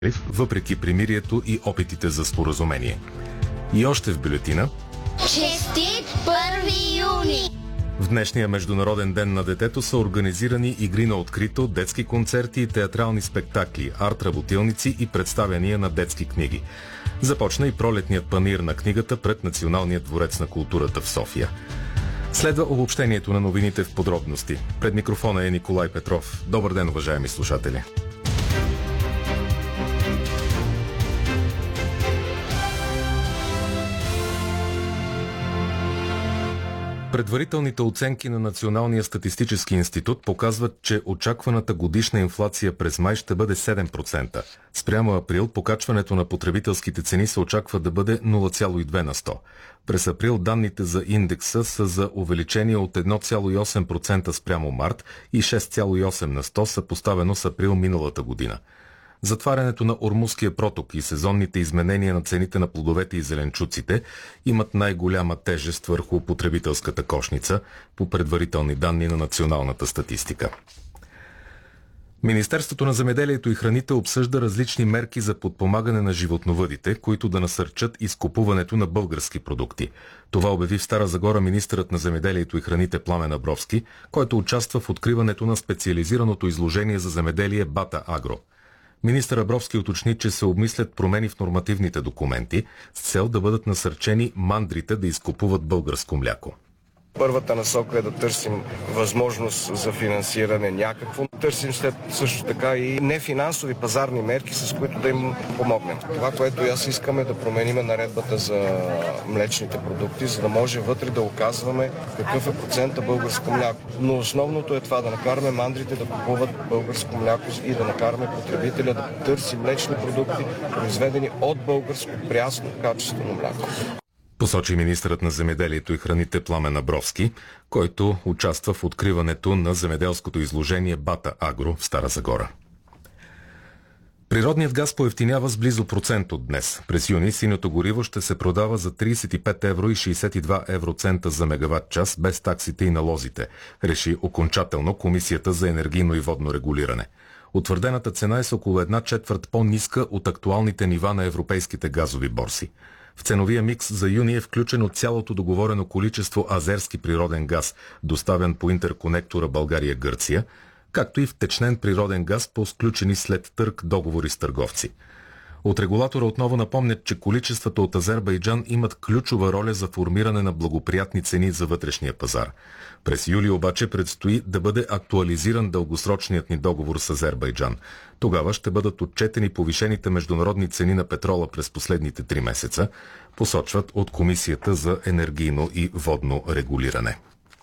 въпреки примирието и опитите за споразумение. И още в бюлетина: Честит 1 юни! В днешния Международен ден на детето са организирани игри на открито, детски концерти и театрални спектакли, арт-работилници и представяния на детски книги. Започна и пролетният панаир на книгата пред Националния дворец на културата в София. Следва обобщението на новините в подробности. Пред микрофона е Николай Петров. Добър ден, уважаеми слушатели! Предварителните оценки на Националния статистически институт показват, че очакваната годишна инфлация през май ще бъде 7%. Спрямо април покачването на потребителските цени се очаква да бъде 0,2 на 100. През април данните за индекса са за увеличение от 1,8% спрямо март и 6,8 на 100 съпоставено с април миналата година. Затварянето на Ормузския проток и сезонните изменения на цените на плодовете и зеленчуците имат най-голяма тежест върху потребителската кошница, по предварителни данни на националната статистика. Министерството на земеделието и храните обсъжда различни мерки за подпомагане на животновъдите, които да насърчат изкупуването на български продукти. Това обяви в Стара Загора министърът на земеделието и храните Пламен Абровски, който участва в откриването на специализираното изложение за земеделие Бата Агро. Министър Абровски уточни, че се обмислят промени в нормативните документи с цел да бъдат насърчени мандрите да изкупуват българско мляко. Първата насока е да търсим възможност за финансиране някакво. Търсим след също така и нефинансови пазарни мерки, с които да им помогнем. Това, което аз искам е да променим наредбата за млечните продукти, за да може вътре да оказваме какъв е процента българско мляко. Но основното е това, да накараме мандрите да купуват българско мляко и да накараме потребителя да търси млечни продукти, произведени от българско прясно качествено мляко. Посочи министърът на земеделието и храните Пламен Абровски, който участва в откриването на земеделското изложение Бата Агро в Стара Загора. Природният газ поевтинява с близо процент от днес. През юни синьото гориво ще се продава за 35 евро и 62 евроцента за мегаватт час без таксите и налозите, реши окончателно Комисията за енергийно и водно регулиране. Утвърдената цена е с около 1/4 по-ниска от актуалните нива на европейските газови борси. В ценовия микс за юни е включено цялото договорено количество азерски природен газ, доставен по интерконектора България-Гърция, както и втечнен природен газ по сключени след търг договори с търговци. От регулатора отново напомнят, че количествата от Азербайджан имат ключова роля за формиране на благоприятни цени за вътрешния пазар. През юли обаче предстои да бъде актуализиран дългосрочният ни договор с Азербайджан. Тогава ще бъдат отчетени повишените международни цени на петрола през последните 3 месеца, посочват от Комисията за енергийно и водно регулиране.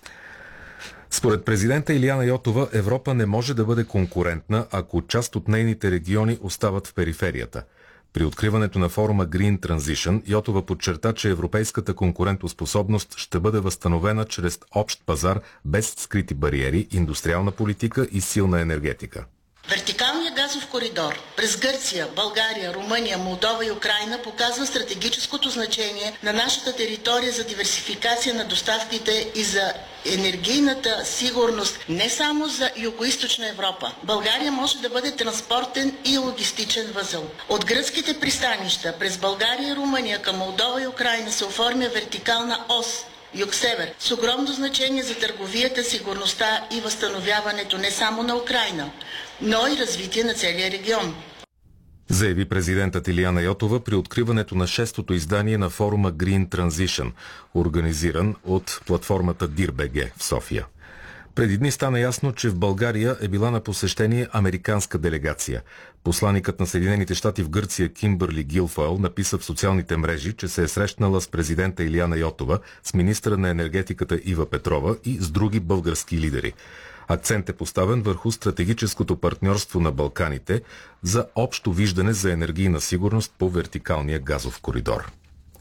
Според президента Илияна Йотова, Европа не може да бъде конкурентна, ако част от нейните региони остават в периферията. При откриването на форума Green Transition, Йотова подчерта, че европейската конкурентоспособност ще бъде възстановена чрез общ пазар без скрити бариери, индустриална политика и силна енергетика. Вертикалният газов коридор през Гърция, България, Румъния, Молдова и Украйна показва стратегическото значение на нашата територия за диверсификация на доставките и за енергийната сигурност не само за Югоизточна Европа. България може да бъде транспортен и логистичен възел. От гръцките пристанища през България и Румъния към Молдова и Украйна се оформя вертикална ос Юг-Север, с огромно значение за търговията, сигурността и възстановяването не само на Украйна, но и развитие на целия регион. Заяви президентът Илияна Йотова при откриването на 6-то издание на форума Green Transition, организиран от платформата DIR.BG в София. Преди дни стана ясно, че в България е била на посещение американска делегация. Посланикът на Съединените щати в Гърция Кимбърли Гилфойл написа в социалните мрежи, че се е срещнала с президента Илияна Йотова, с министъра на енергетиката Ива Петрова и с други български лидери. Акцент е поставен върху стратегическото партньорство на Балканите за общо виждане за енергийна сигурност по вертикалния газов коридор.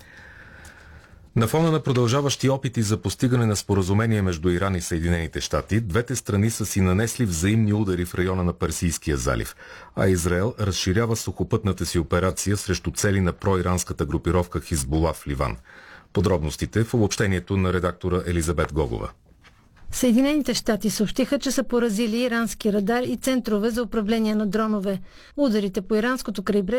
На фона на продължаващи опити за постигане на споразумение между Иран и Съединените щати, двете страни са си нанесли взаимни удари в района на Персийския залив, а Израел разширява сухопътната си операция срещу цели на проиранската групировка Хизбула в Ливан. Подробностите в обобщението на редактора Елизабет Гогова. Съединените щати съобщиха, че са поразили ирански радар и центрове за управление на дронове. Ударите по иранското крайбрежие